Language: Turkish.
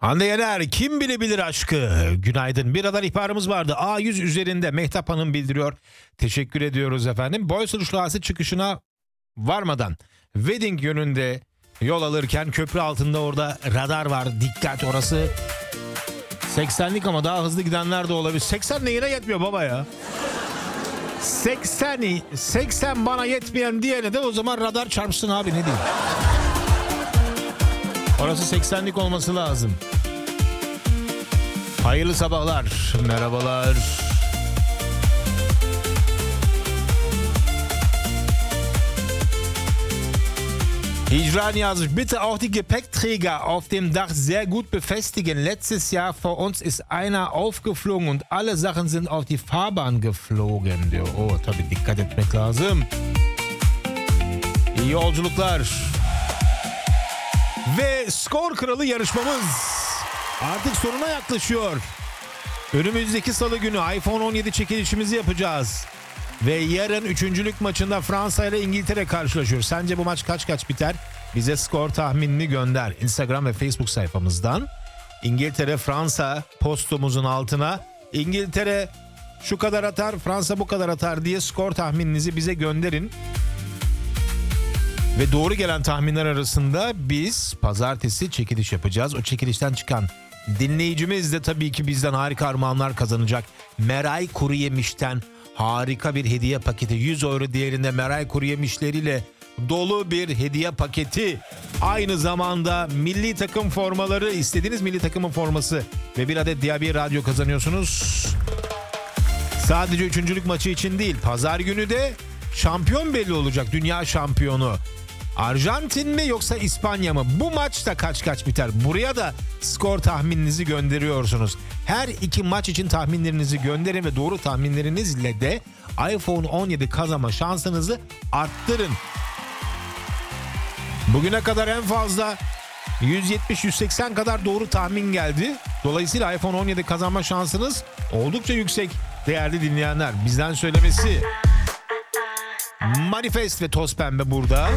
Hande Yener, kim bilebilir aşkı? Günaydın. Bir radar ihbarımız vardı. A100 üzerinde Mehtap Hanım bildiriyor. Teşekkür ediyoruz efendim. Boysunuşluğası çıkışına varmadan Wedding yönünde yol alırken köprü altında orada radar var. Dikkat, orası 80'lik ama daha hızlı gidenler de olabilir. 80 neyine yetmiyor baba ya? 80 bana yetmeyen diyene de o zaman radar çarpsın abi, ne diyeyim? Orası 80'lik olması lazım. Hayırlı sabahlar. Merhabalar. Hicran yazmış. Bitte auch die Gepäckträger auf dem Dach sehr gut befestigen. Letztes Jahr vor uns ist einer aufgeflogen und alle Sachen sind auf die Fahrbahn geflogen diyor. O tabii dikkat etmek lazım. İyi yolculuklar. Ve skor kralı yarışmamız artık sonuna yaklaşıyor. Önümüzdeki salı günü iPhone 17 çekilişimizi yapacağız. Ve yarın üçüncülük maçında Fransa ile İngiltere karşılaşıyor. Sence bu maç kaç biter? Bize skor tahminini gönder. Instagram ve Facebook sayfamızdan. İngiltere Fransa postumuzun altına İngiltere şu kadar atar, Fransa bu kadar atar diye skor tahmininizi bize gönderin. Ve doğru gelen tahminler arasında biz pazartesi çekiliş yapacağız. O çekilişten çıkan dinleyicimiz de tabii ki bizden harika armağanlar kazanacak. Meray Kuru Yemiş'ten harika bir hediye paketi, 100 euro değerinde Meray Kuru Yemişleriyle dolu bir hediye paketi. Aynı zamanda milli takım formaları, istediğiniz milli takımın forması ve bir adet Diyabi Radyo kazanıyorsunuz. Sadece üçüncülük maçı için değil, pazar günü de şampiyon belli olacak, dünya şampiyonu. Arjantin mi yoksa İspanya mı? Bu maçta kaç biter? Buraya da skor tahmininizi gönderiyorsunuz. Her iki maç için tahminlerinizi gönderin ve doğru tahminlerinizle de iPhone 17 kazanma şansınızı arttırın. Bugüne kadar en fazla 170-180 kadar doğru tahmin geldi. Dolayısıyla iPhone 17 kazanma şansınız oldukça yüksek değerli dinleyenler. Bizden söylemesi. Manifest ve Toz Pembe burada.